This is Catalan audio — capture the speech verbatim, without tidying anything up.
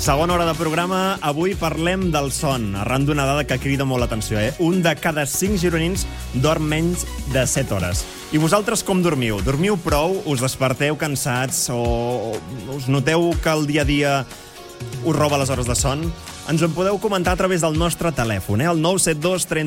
Segona hora de programa, avui parlem del son, arran d'una dada que crida molt l'atenció. Eh? Un de cada cinc gironins dorm menys de set hores. I vosaltres com dormiu? Dormiu prou? Us desperteu cansats? O us noteu que el dia a dia us roba les hores de son? Ens ho podeu comentar a través del nostre telèfon, eh? el nou set dos trenta